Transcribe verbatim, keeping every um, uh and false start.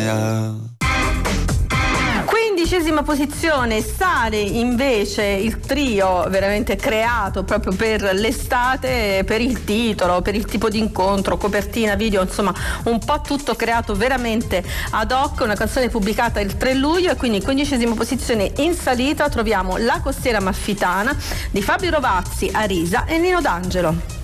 mia. Quindicesima posizione sale invece il trio veramente creato proprio per l'estate, per il titolo, per il tipo di incontro, copertina, video, insomma un po' tutto creato veramente ad hoc, una canzone pubblicata il tre luglio, e quindi in quindicesima posizione in salita troviamo La costiera amalfitana di Fabio Rovazzi, Arisa e Nino D'Angelo.